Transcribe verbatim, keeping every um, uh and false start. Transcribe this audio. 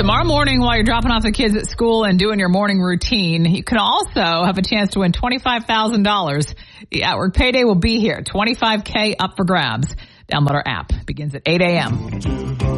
Tomorrow morning, while you're dropping off the kids at school and doing your morning routine, you can also have a chance to win twenty-five thousand dollars. The At-Work Payday will be here. twenty-five K up for grabs. Download our app. Begins at eight a.m.